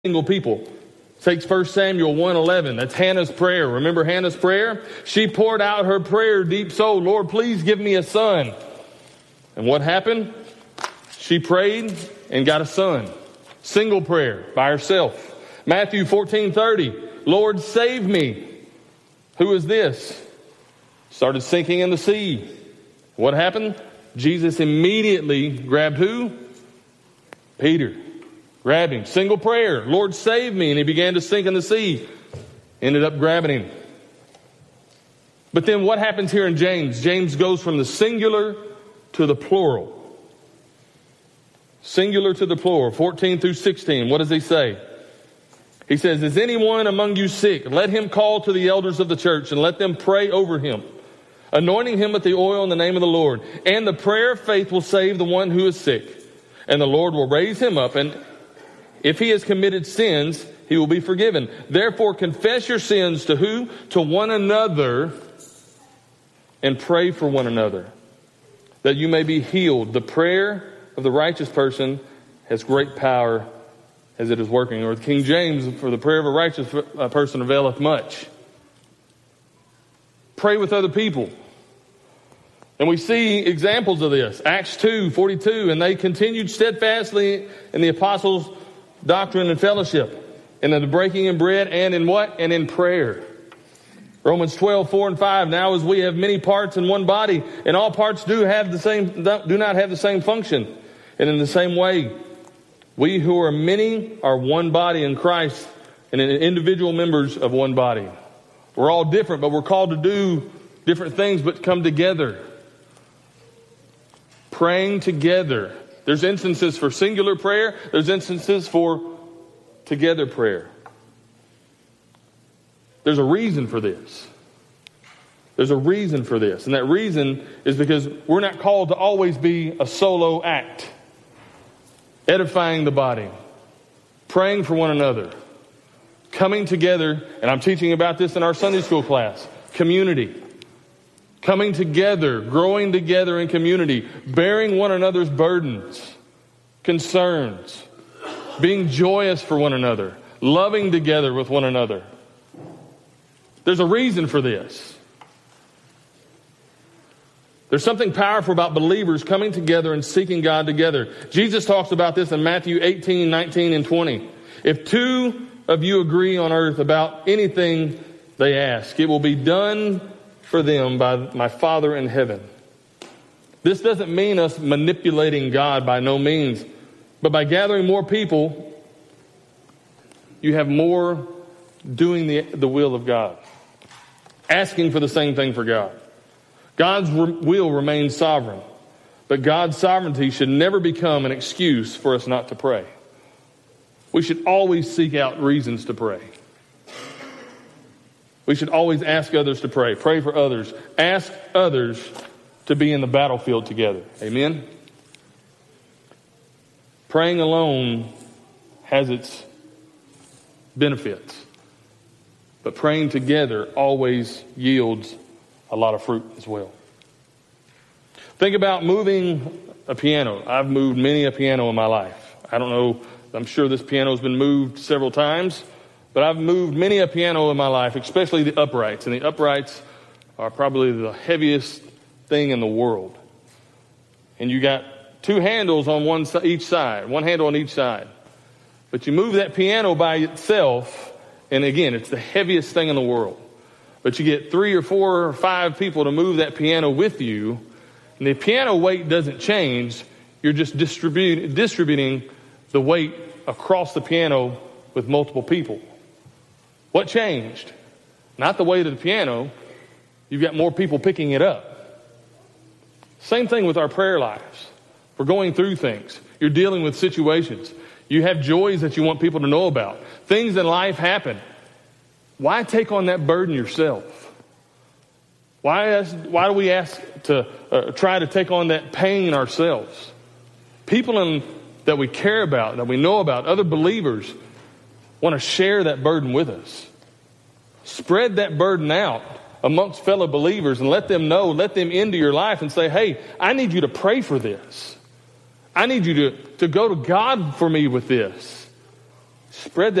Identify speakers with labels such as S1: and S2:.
S1: single people. Takes 1 Samuel 1:11. That's Hannah's prayer. Remember Hannah's prayer? She poured out her prayer, deep soul, Lord, please give me a son. And what happened? She prayed and got a son. Single prayer by herself. Matthew 14:30. Lord, save me. Who is this? Started sinking in the sea. What happened? Jesus immediately grabbed who? Peter. Grabbed him. Single prayer. Lord, save me. And he began to sink in the sea. Ended up grabbing him. But then what happens here in James? James goes from the singular to the plural. Singular to the plural. 14 through 16. What does he say? He says, is anyone among you sick? Let him call to the elders of the church and let them pray over him, anointing him with the oil in the name of the Lord. And the prayer of faith will save the one who is sick. And the Lord will raise him up, and if he has committed sins, he will be forgiven. Therefore, confess your sins to who? To one another, and pray for one another, that you may be healed. The prayer of the righteous person has great power as it is working. Or King James, for the prayer of a righteous person availeth much. Pray with other people. And we see examples of this. Acts 2:42, and they continued steadfastly in the apostles' doctrine and fellowship, and in the breaking of bread, and in what? And in prayer. Romans 12:4 and 5. Now as we have many parts in one body, and all parts do not have the same function, and in the same way, we who are many are one body in Christ, and individual members of one body. We're all different, but we're called to do different things, but come together. Praying together. There's instances for singular prayer. There's instances for together prayer. There's a reason for this. There's a reason for this. And that reason is because we're not called to always be a solo act. Edifying the body. Praying for one another. Coming together. And I'm teaching about this in our Sunday school class. Community. Coming together, growing together in community, bearing one another's burdens, concerns, being joyous for one another, loving together with one another. There's a reason for this. There's something powerful about believers coming together and seeking God together. Jesus talks about this in Matthew 18, 19, and 20. If two of you agree on earth about anything they ask, it will be done for them by my Father in heaven. This doesn't mean us manipulating God, by no means. But by gathering more people, you have more doing the will of God. Asking for the same thing for God. God's will remains sovereign. But God's sovereignty should never become an excuse for us not to pray. We should always seek out reasons to pray. We should always ask others to pray. Pray for others. Ask others to be in the battlefield together. Amen? Praying alone has its benefits. But praying together always yields a lot of fruit as well. Think about moving a piano. I've moved many a piano in my life. I don't know, I'm sure this piano has been moved several times. But I've moved many a piano in my life, especially the uprights. And the uprights are probably the heaviest thing in the world. And you got two handles on each side, one handle on each side. But you move that piano by itself, and again, it's the heaviest thing in the world. But you get 3 or 4 or 5 people to move that piano with you, and the piano weight doesn't change. You're just distributing the weight across the piano with multiple people. What changed? Not the weight of the piano. You've got more people picking it up. Same thing with our prayer lives. We're going through things. You're dealing with situations. You have joys that you want people to know about. Things in life happen. Why take on that burden yourself? Why do we ask to try to take on that pain ourselves? People that we care about, that we know about, other believers, want to share that burden with us. Spread that burden out amongst fellow believers and let them know, let them into your life and say, hey, I need you to pray for this. I need you to go to God for me with this. Spread that